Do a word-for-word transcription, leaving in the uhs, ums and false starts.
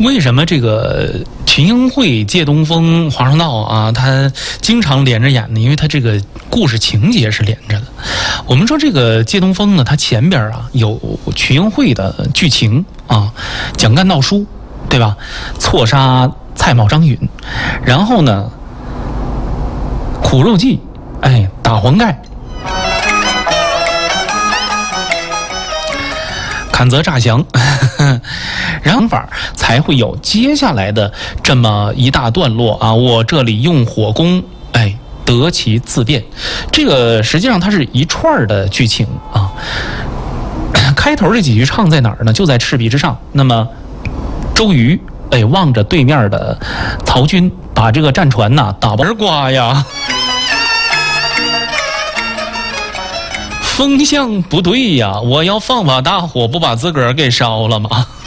为什么这个群英会借东风华容道啊，它经常连着演呢？因为它这个故事情节是连着的。我们说这个借东风呢，它前边啊有群英会的剧情啊，蒋干闹书，对吧？错杀蔡瑁、张允，然后呢，苦肉计，哎，打黄盖。砍责诈降，然后法才会有接下来的这么一大段落啊！我这里用火攻，哎，得其自辩。这个实际上它是一串的剧情啊。开头这几句唱在哪儿呢？就在赤壁之上。那么周瑜哎望着对面的曹军，把这个战船呐、啊、打包而挂呀。风向不对呀，我要放把大火，不把自个儿给烧了吗？